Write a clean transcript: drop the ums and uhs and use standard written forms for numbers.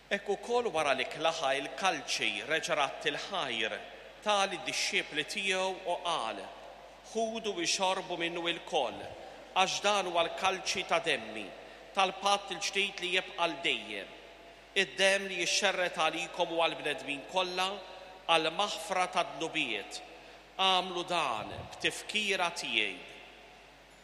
Hekk ukoll wara li klaħa il-kalċi reġa' ratti l-ħajr tal id-disċiepli tiegħu u qal: ħudu u xorbu minnu l-koll, għax dan huwa l-kalċi ta' demmi tal-patt il-ġdid li jibqa' dejjem. Id-demm li jixxerret għalikom u għall-bnedmin kollha għall maħfra tad-dnubiet. Għamlu dan b'tifkira tiegħi.